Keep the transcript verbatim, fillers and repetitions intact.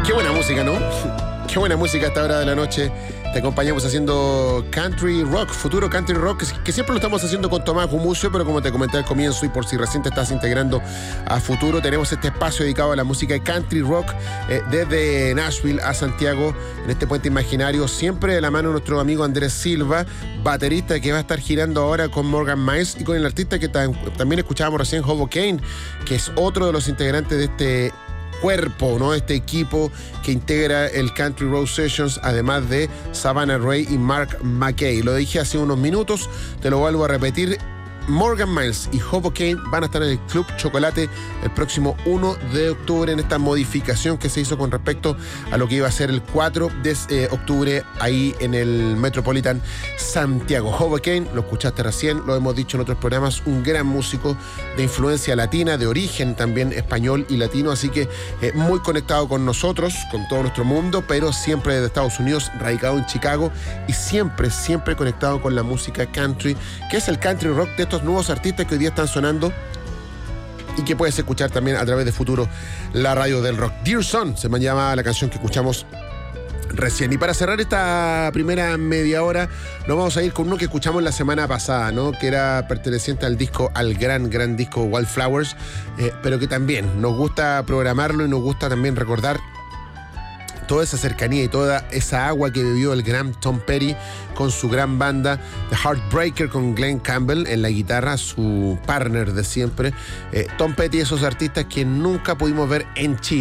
Qué buena música, ¿no? Qué buena música a esta hora de la noche. Te acompañamos haciendo country rock, futuro country rock, que siempre lo estamos haciendo con Tomás Gumucio, pero como te comenté al comienzo y por si recién te estás integrando a futuro, tenemos este espacio dedicado a la música de country rock eh, desde Nashville a Santiago, en este puente imaginario, siempre de la mano de nuestro amigo Andrés Silva, baterista que va a estar girando ahora con Morgan Miles y con el artista que tam- también escuchábamos recién, Hoboken, que es otro de los integrantes de este cuerpo, ¿no? Este equipo que integra el Country Road Sessions, además de Savannah Ray y Mark McKay. Lo dije hace unos minutos, te lo vuelvo a repetir. Morgan Miles y Hoboken van a estar en el Club Chocolate el próximo uno de octubre en esta modificación que se hizo con respecto a lo que iba a ser el cuatro de octubre ahí en el Metropolitan Santiago. Hoboken, lo escuchaste recién, lo hemos dicho en otros programas, un gran músico de influencia latina, de origen también español y latino, así que eh, muy conectado con nosotros, con todo nuestro mundo, pero siempre desde Estados Unidos, radicado en Chicago y siempre, siempre conectado con la música country, que es el country rock de estos nuevos artistas que hoy día están sonando y que puedes escuchar también a través de Futuro, la radio del rock. Dear Son se me llama la canción que escuchamos recién. Y para cerrar esta primera media hora, nos vamos a ir con uno que escuchamos la semana pasada, ¿no? Que era perteneciente al disco, al gran, gran disco Wildflowers, eh, pero que también nos gusta programarlo y nos gusta también recordar toda esa cercanía y toda esa agua que bebió el gran Tom Petty con su gran banda The Heartbreaker, con Glenn Campbell en la guitarra, su partner de siempre. Eh, Tom Petty, esos artistas que nunca pudimos ver en Chile.